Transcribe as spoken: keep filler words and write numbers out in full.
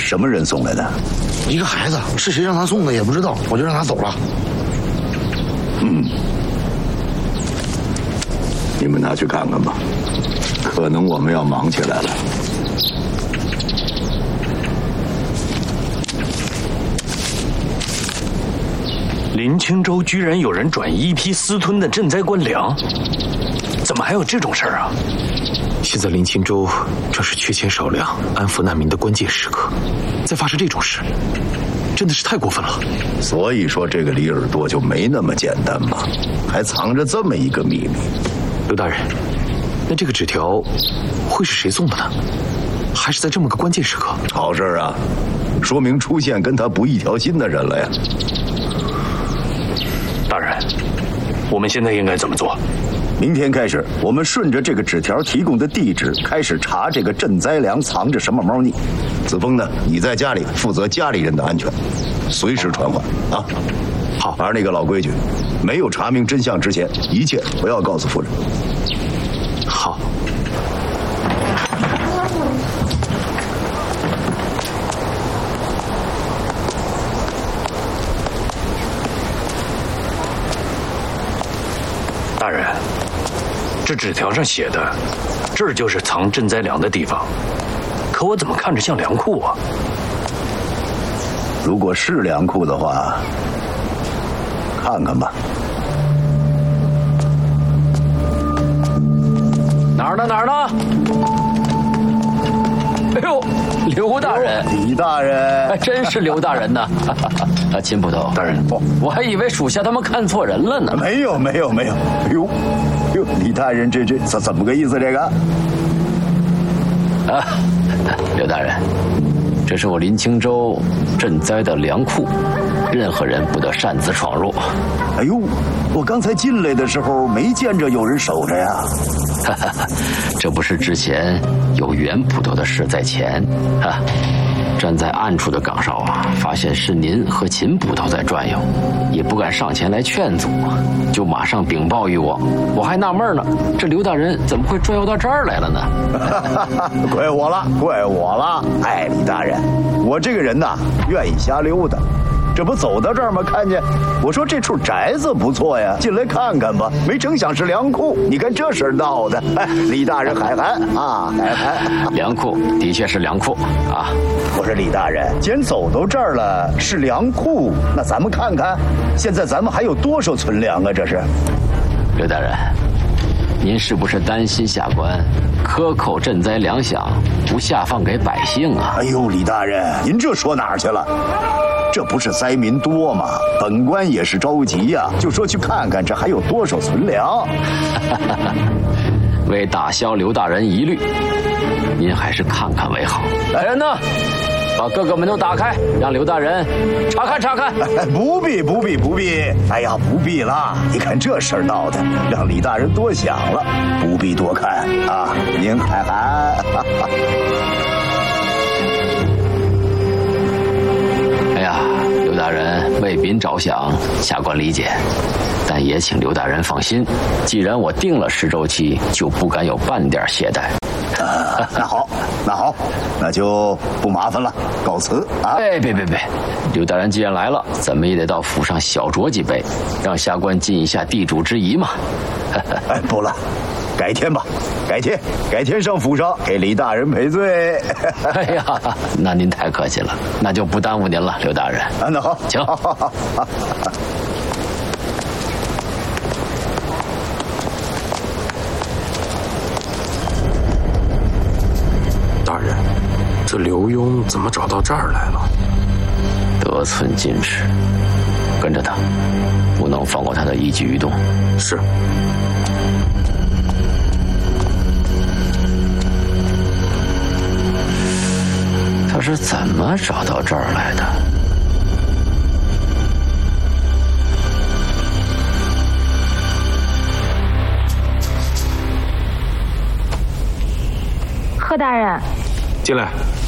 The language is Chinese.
什么人送来的？ 一个孩子，是谁让他送的也不知道，我就让他走了。 嗯，你们拿去看看吧，可能我们要忙起来了。 林清州居然有人转移一批私吞的赈灾官粮，怎么还有这种事儿啊？ 现在林清州正是缺钱少粮、安抚难民的关键时刻，再发生这种事，真的是太过分了。 所以说，这个李耳朵就没那么简单嘛，还藏着这么一个秘密。 刘大人，那这个纸条会是谁送的呢？还是在这么个关键时刻？ 好事啊，说明出现跟他不一条心的人了呀。 大人，我们现在应该怎么做？ 明天开始，我们顺着这个纸条提供的地址开始查这个赈灾粮藏着什么猫腻。子枫呢，你在家里负责家里人的安全，随时传唤啊。好，而那个老规矩，没有查明真相之前，一切不要告诉夫人。 好。 大人，这纸条上写的，这儿就是藏赈灾粮的地方，可我怎么看着像粮库啊？ 如果是粮库的话，看看吧。 哪儿呢？哪儿呢？哎呦，刘大人， 李大人， 还真是刘大人呐！啊，秦捕头， 大人， 我我还以为属下他们看错人了呢。 没有，没有，没有。哎呦，哎呦，李大人，这这怎怎么个意思？这个？ 啊，刘大人，这是我林清州赈灾的粮库，任何人不得擅自闯入。 哎呦，我刚才进来的时候没见着有人守着呀。 哈哈哈，这不是之前有袁捕头的事在前啊，站在暗处的岗哨啊，发现是您和秦捕头在转悠，也不敢上前来劝阻，就马上禀报于我。我还纳闷呢，这刘大人怎么会转悠到这儿来了呢？ 怪我了，怪我了。哎，李大人，我这个人呐，愿意瞎溜达。这不走到这儿吗？看见我说这处宅子不错呀，进来看看吧。没成想是粮库，你看这事儿闹的。哎，李大人海涵啊，海涵。 粮库的确是粮库啊。 我说李大人，既然走到这儿了，是粮库，那咱们看看，现在咱们还有多少存粮啊？这是。 刘大人，您是不是担心下官克扣赈灾粮饷，不下放给百姓啊？ 哎呦，李大人，您这说哪儿去了？这不是灾民多吗？本官也是着急呀、啊，就说去看看这还有多少存粮。 为打消刘大人疑虑，您还是看看为好。来人呢，把各个门都打开，让刘大人查看查看。 哎，不必不必不必，哎呀，不必了。你看这事儿闹的，让李大人多想了，不必多看啊。您海涵。 哎呀，刘大人为民着想，下官理解，但也请刘大人放心，既然我定了十周期，就不敢有半点懈怠。 啊，那好，那好，那就不麻烦了，告辞啊！ 哎，别别别，刘大人既然来了，咱们也得到府上小酌几杯，让下官尽一下地主之谊嘛。 哎，不了，改天吧，改天，改天上府上给李大人赔罪。 哎呀，那您太客气了，那就不耽误您了，刘大人。 啊，那好， 请。 好好好好大人，这刘墉怎么找到这儿来了？ 得寸进尺，跟着他，不能放过他的一举一动。 是。 他是怎么找到这儿来的？ 贺大人， 进来。